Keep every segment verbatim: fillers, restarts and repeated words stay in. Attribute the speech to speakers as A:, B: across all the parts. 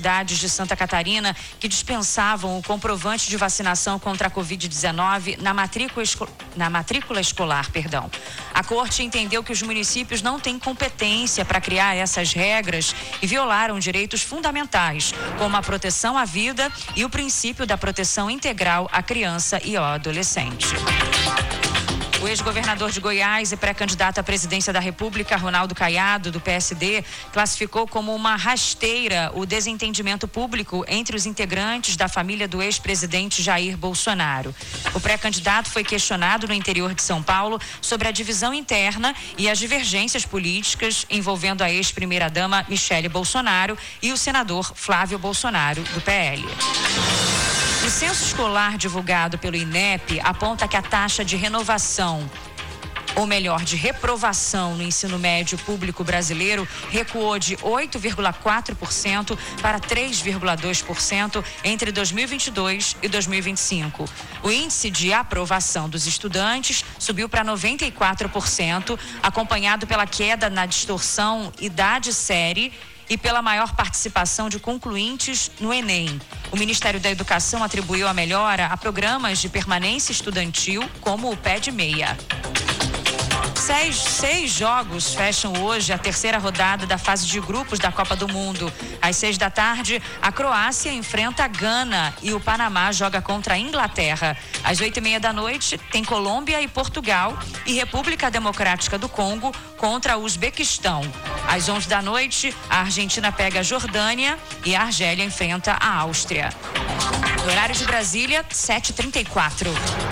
A: unidades de Santa Catarina que dispensavam o comprovante de vacinação contra a covid dezenove na matrícula, esco... na matrícula escolar. Perdão. A Corte entendeu que os municípios não têm competência para criar essas regras e violaram direitos fundamentais, como a proteção à vida e o princípio da proteção integral à criança e ao adolescente. O ex-governador de Goiás e pré-candidato à presidência da República, Ronaldo Caiado, do P S D, classificou como uma rasteira o desentendimento público entre os integrantes da família do ex-presidente Jair Bolsonaro. O pré-candidato foi questionado no interior de São Paulo sobre a divisão interna e as divergências políticas envolvendo a ex-primeira-dama Michele Bolsonaro e o senador Flávio Bolsonaro, do P L. O censo escolar divulgado pelo INEP aponta que a taxa de renovação, ou melhor, de reprovação no ensino médio público brasileiro recuou de oito vírgula quatro por cento para três vírgula dois por cento entre dois mil e vinte e dois e dois mil e vinte e cinco. O índice de aprovação dos estudantes subiu para noventa e quatro por cento, acompanhado pela queda na distorção idade-série e pela maior participação de concluintes no Enem. O Ministério da Educação atribuiu a melhora a programas de permanência estudantil, como o Pé de Meia. Seis, seis jogos fecham hoje a terceira rodada da fase de grupos da Copa do Mundo. Às seis da tarde, a Croácia enfrenta a Gana e o Panamá joga contra a Inglaterra. Às oito e meia da noite, tem Colômbia e Portugal e República Democrática do Congo contra o Uzbequistão. Às onze da noite, a Argentina pega a Jordânia e a Argélia enfrenta a Áustria. No horário de Brasília, sete e trinta e quatro.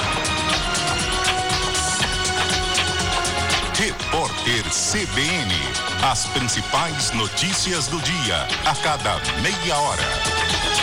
B: Repórter C B N. As principais notícias do dia, a cada meia hora.